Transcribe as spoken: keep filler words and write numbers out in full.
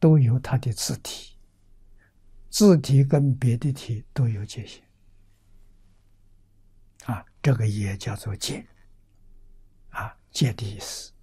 都有它的自体，自体跟别的体都有界限啊，这个也叫做界啊，界的意思。